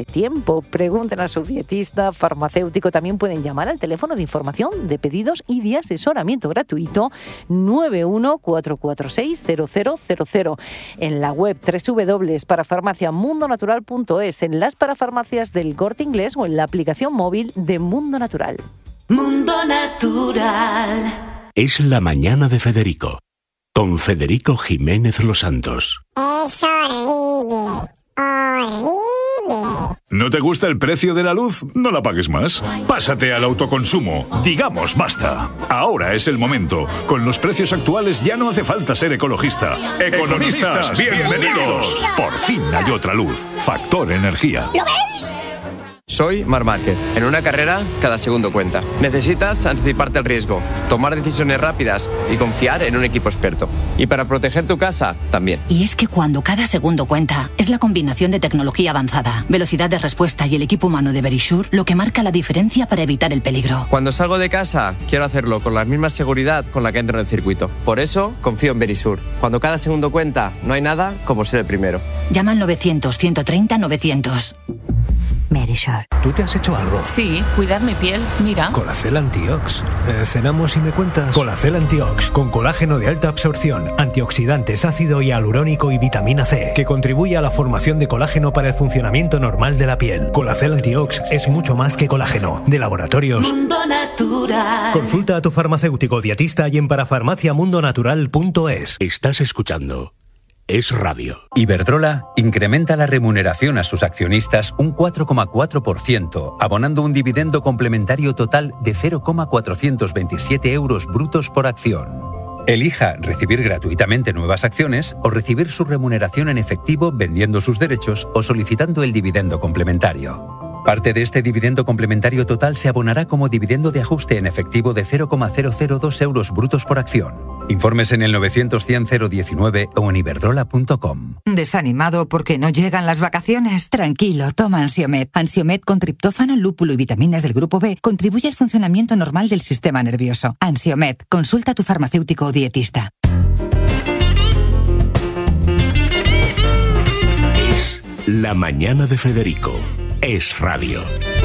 hace tiempo. Pregunten a su dietista, farmacéutico. También pueden llamar al teléfono de información, de pedidos y de asesoramiento gratuito 914460000. En la web www.parafarmaciamundonatural.es, en las parafarmacias del Corte Inglés o en la aplicación móvil de Mundo Natural. Mundo Natural. Es la mañana de Federico, con Federico Jiménez Los Santos. Es horrible, horrible. ¿No te gusta el precio de la luz? No la pagues más. Pásate al autoconsumo. Digamos basta. Ahora es el momento. Con los precios actuales ya no hace falta ser ecologista. ¡Economistas, bienvenidos! Por fin hay otra luz. Factor Energía. ¿Lo veis? Soy Marc Márquez. En una carrera, cada segundo cuenta. Necesitas anticiparte al riesgo, tomar decisiones rápidas y confiar en un equipo experto. Y para proteger tu casa, también. Y es que cuando cada segundo cuenta, es la combinación de tecnología avanzada, velocidad de respuesta y el equipo humano de Verisure lo que marca la diferencia para evitar el peligro. Cuando salgo de casa, quiero hacerlo con la misma seguridad con la que entro en el circuito. Por eso, confío en Verisure. Cuando cada segundo cuenta, no hay nada como ser el primero. Llama al 900-130-900. Verisure. ¿Tú te has hecho algo? Sí, cuidar mi piel, mira. Colacel Antiox. Cenamos y me cuentas. Colacel Antiox, con colágeno de alta absorción, antioxidantes, ácido hialurónico y vitamina C, que contribuye a la formación de colágeno para el funcionamiento normal de la piel. Colacel Antiox es mucho más que colágeno. De Laboratorios Mundo Natural. Consulta a tu farmacéutico dietista y en parafarmaciamundonatural.es. Estás escuchando Es Radio. Iberdrola incrementa la remuneración a sus accionistas un 4,4%, abonando un dividendo complementario total de 0,427 euros brutos por acción. Elija recibir gratuitamente nuevas acciones o recibir su remuneración en efectivo vendiendo sus derechos o solicitando el dividendo complementario. Parte de este dividendo complementario total se abonará como dividendo de ajuste en efectivo de 0,002 euros brutos por acción. Informes en el 900-100-019 o en iberdrola.com. ¿Desanimado porque no llegan las vacaciones? Tranquilo, toma Ansiomed. Ansiomed con triptófano, lúpulo y vitaminas del grupo B contribuye al funcionamiento normal del sistema nervioso. Ansiomed, consulta a tu farmacéutico o dietista. Es la mañana de Federico. Es Radio.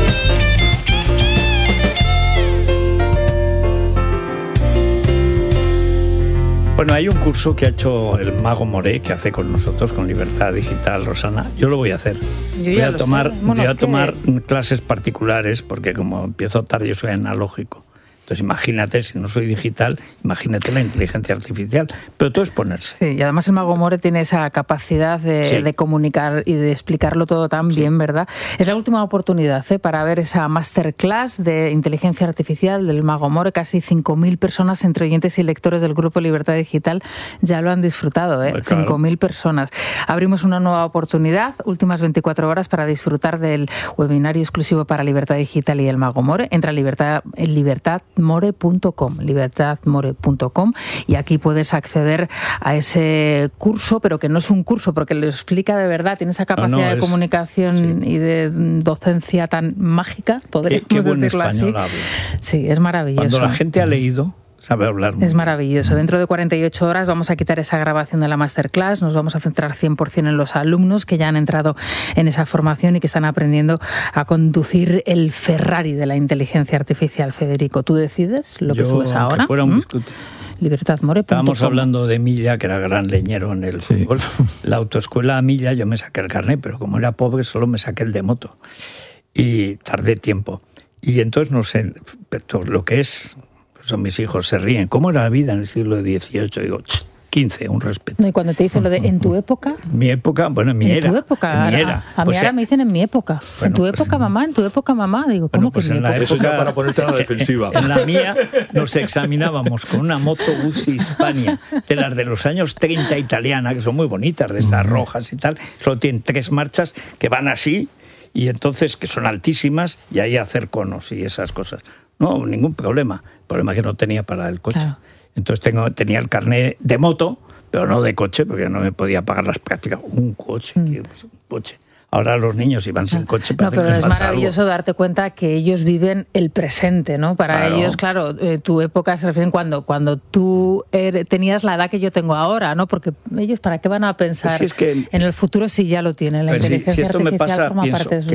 Bueno, hay un curso que ha hecho el Mago More, que hace con nosotros, con Libertad Digital, Rosana. Yo lo voy a hacer. Voy a tomar clases particulares, porque como empiezo tarde, yo soy analógico. Entonces imagínate, si no soy digital, imagínate la inteligencia artificial. Pero todo es ponerse. Sí, y además el Mago More tiene esa capacidad de comunicar y de explicarlo todo tan bien, ¿verdad? Es la última oportunidad para ver esa masterclass de inteligencia artificial del Mago More. Casi 5.000 personas, entre oyentes y lectores del Grupo Libertad Digital, ya lo han disfrutado, ¿eh? Claro. 5.000 personas. Abrimos una nueva oportunidad, últimas 24 horas para disfrutar del webinario exclusivo para Libertad Digital y el Mago More. Entra en libertadmore.com y aquí puedes acceder a ese curso, pero que no es un curso porque lo explica de verdad, tiene esa capacidad de comunicación y de docencia tan mágica, podríamos decirlo así. Habla. Sí, es maravilloso. Cuando la gente ha leído, sabe hablar muy bien. Es maravilloso. Dentro de 48 horas vamos a quitar esa grabación de la masterclass, nos vamos a centrar 100% en los alumnos que ya han entrado en esa formación y que están aprendiendo a conducir el Ferrari de la inteligencia artificial. Federico, ¿tú decides lo que subes ahora? Fuera un discute. Libertadmore.com. Estábamos hablando de Milla, que era gran leñero en el fútbol. La autoescuela Milla, yo me saqué el carnet, pero como era pobre solo me saqué el de moto. Y tardé tiempo. Y entonces no sé, lo que es... Son mis hijos, se ríen. ¿Cómo era la vida en el siglo XVIII? Digo, 15, un respeto. No, y cuando te dicen lo de en tu época... Mi época, bueno, en mi era. En tu época. En mi era. A mí ahora me dicen en mi época. Bueno, en tu época, mamá, en tu época, mamá. Digo, ¿cómo que en mi época? Eso ya para ponerte a la defensiva. En la mía nos examinábamos con una moto Guzzi Hispania, de las de los años 30 italiana, que son muy bonitas, de esas rojas y tal. Solo tienen 3 marchas que van así, y entonces que son altísimas, y ahí hacer conos y esas cosas. No, ningún problema. El problema es que no tenía para el coche. Claro. Entonces tenía el carnet de moto, pero no de coche, porque no me podía pagar las prácticas. Un coche, un coche. Ahora los niños iban sin coche. No, pero es maravilloso darte cuenta que ellos viven el presente, ¿no? Para ellos, claro, tu época se refiere cuando tú tenías la edad que yo tengo ahora, ¿no? Porque ellos, ¿para qué van a pensar en el futuro si ya lo tienen? La inteligencia artificial forma parte de su